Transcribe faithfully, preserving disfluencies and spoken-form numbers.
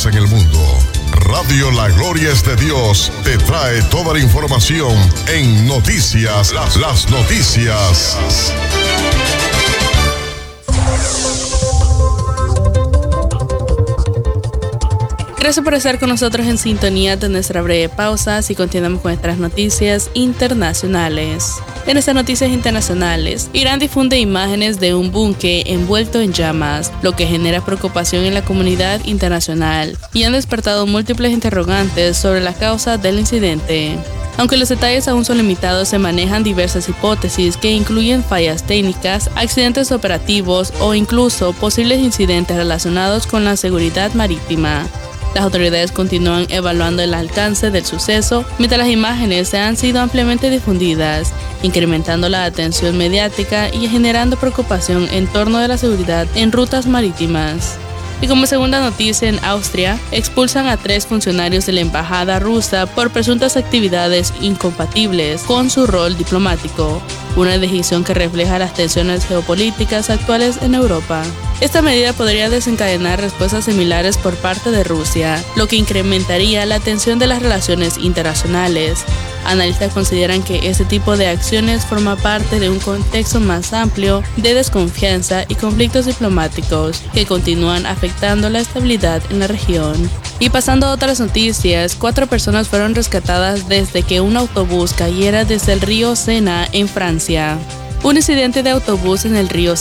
pasa en el mundo. Radio La Gloria es de Dios te trae toda la información en Noticias, las, las noticias. Gracias por estar con nosotros en sintonía de nuestra breve pausa. Si continuamos con nuestras noticias internacionales. En estas noticias internacionales, Irán difunde imágenes de un buque envuelto en llamas, lo que genera preocupación en la comunidad internacional y han despertado múltiples interrogantes sobre la causa del incidente. Aunque los detalles aún son limitados, se manejan diversas hipótesis que incluyen fallas técnicas, accidentes operativos o incluso posibles incidentes relacionados con la seguridad marítima. Las autoridades continúan evaluando el alcance del suceso, mientras las imágenes se han sido ampliamente difundidas, incrementando la atención mediática y generando preocupación en torno a la seguridad en rutas marítimas. Y como segunda noticia, en Austria, expulsan a tres funcionarios de la embajada rusa por presuntas actividades incompatibles con su rol diplomático, una decisión que refleja las tensiones geopolíticas actuales en Europa. Esta medida podría desencadenar respuestas similares por parte de Rusia, lo que incrementaría la tensión de las relaciones internacionales. Analistas consideran que este tipo de acciones forma parte de un contexto más amplio de desconfianza y conflictos diplomáticos que continúan afectando la estabilidad en la región. Y pasando a otras noticias, cuatro personas fueron rescatadas desde que un autobús cayera desde el río Sena en Francia. Un incidente de autobús en el río